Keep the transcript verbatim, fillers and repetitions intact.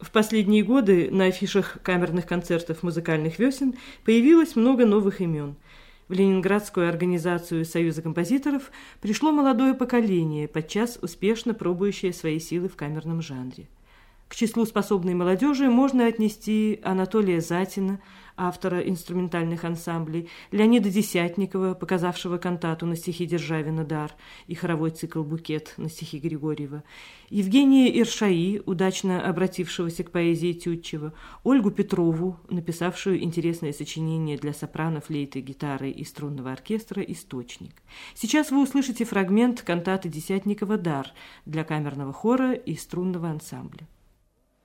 В последние годы на афишах камерных концертов музыкальных весен появилось много новых имен. В Ленинградскую организацию Союза композиторов пришло молодое поколение, подчас успешно пробующее свои силы в камерном жанре. К числу способной молодежи можно отнести Анатолия Затина, автора инструментальных ансамблей, Леонида Десятникова, показавшего кантату на стихи Державина «Дар» и хоровой цикл «Букет» на стихи Григорьева, Евгения Иршаи, удачно обратившегося к поэзии Тютчева, Ольгу Петрову, написавшую интересное сочинение для сопрано, флейты, гитары и струнного оркестра «Источник». Сейчас вы услышите фрагмент кантаты Десятникова «Дар» для камерного хора и струнного ансамбля.